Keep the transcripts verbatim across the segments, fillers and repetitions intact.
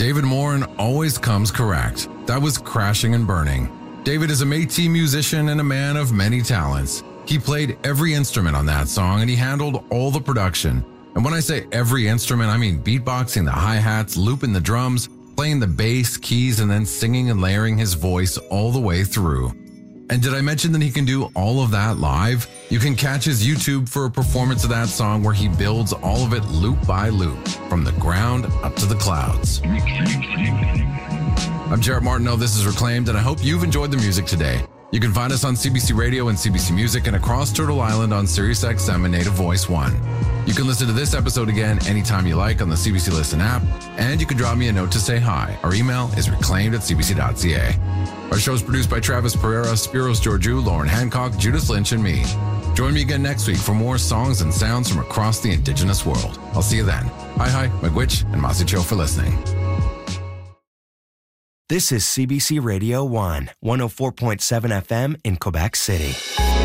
David Morin always comes correct. That was Crashing and Burning. David is a Métis musician and a man of many talents. He played every instrument on that song and he handled all the production. And when I say every instrument, I mean beatboxing the hi-hats, looping the drums, playing the bass, keys, and then singing and layering his voice all the way through. And did I mention that he can do all of that live? You can catch his YouTube for a performance of that song where he builds all of it loop by loop, from the ground up to the clouds. I'm Jarrett Martineau, this is Reclaimed, and I hope you've enjoyed the music today. You can find us on C B C Radio and C B C Music and across Turtle Island on Sirius X M and Native Voice one. You can listen to this episode again anytime you like on the C B C Listen app, and you can drop me a note to say hi. Our email is reclaimed at c b c dot c a. Our show is produced by Travis Pereira, Spiros Georgiou, Lauren Hancock, Judith Lynch, and me. Join me again next week for more songs and sounds from across the Indigenous world. I'll see you then. Hi hi, Miigwech, and Masicho for listening. This is C B C Radio one, one oh four point seven F M in Quebec City.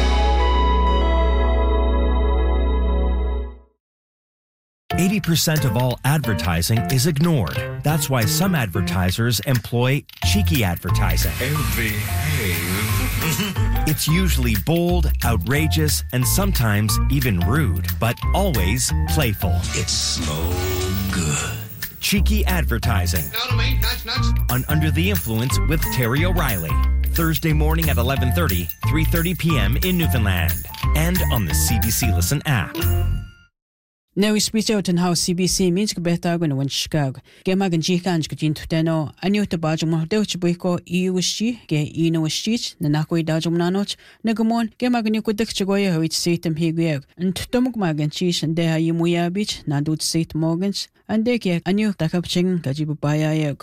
eighty percent of all advertising is ignored. That's why some advertisers employ cheeky advertising. Oh, behave. It's usually bold, outrageous, and sometimes even rude, but always playful. It's so good. Cheeky advertising. Now to me, nudge, nudge. On Under the Influence with Terry O'Reilly. Thursday morning at eleven thirty, three thirty p.m. in Newfoundland. And on the C B C Listen app. Now we speak out in how C B C means to better when one Chicago. Gemma and Jikan could into Teno, and you to Bajum Deutsch Buiko, E U S G, Ge Eno Stitch, Nanakoi Dajum Nanot, Negamon, Gemma and you could Dexagoya, who it's Satan Higueg, and Tomuk Magan Cheese, and there you Muya Beach, Nadut State Morgans, and Deke, and you Takapching, Gajibaya Yeg.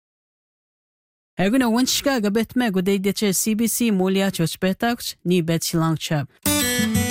Eguna one Chicago bet me good day, C B C Mulia Church Betaks, ni Betsy Long Chap.